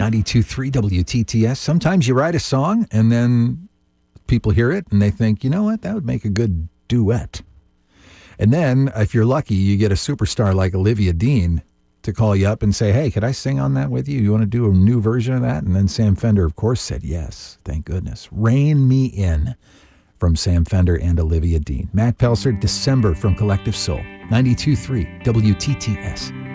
92.3 WTTS. Sometimes you write a song and then people hear it and they think, you know what, that would make a good duet. And then, if you're lucky, you get a superstar like Olivia Dean to call you up and say, hey, could I sing on that with you? You want to do a new version of that? And then Sam Fender, of course, said yes. Thank goodness. Rein Me In from Sam Fender and Olivia Dean. Matt Pelser, December from Collective Soul. 92.3 WTTS.